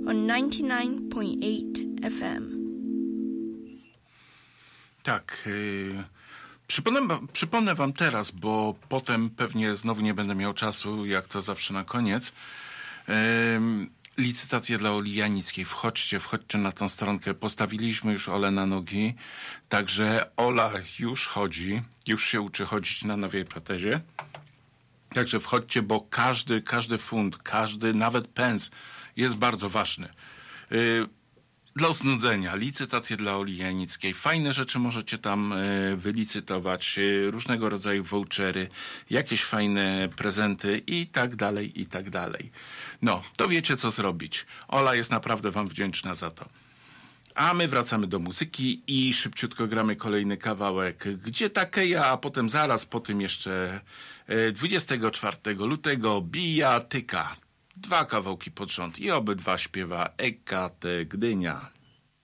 on 99.8 FM. Tak, przypomnę wam teraz, bo potem pewnie znowu nie będę miał czasu, jak to zawsze na koniec. Licytacje dla Oli Janickiej. Wchodźcie na tą stronkę. Postawiliśmy już Olę na nogi. Także Ola już chodzi. Już się uczy chodzić na nowej protezie. Także wchodźcie, bo każdy funt, nawet pens jest bardzo ważny. Dla znudzenia, licytacje dla Oli Janickiej. Fajne rzeczy możecie tam wylicytować, różnego rodzaju vouchery, jakieś fajne prezenty i tak dalej, i tak dalej. No, to wiecie co zrobić. Ola jest naprawdę wam wdzięczna za to. A my wracamy do muzyki i szybciutko gramy kolejny kawałek. Gdzie ta Keja, a potem zaraz po tym jeszcze 24 lutego Bijatyka. 2 kawałki pod rząd i obydwa śpiewa Ekate Gdynia.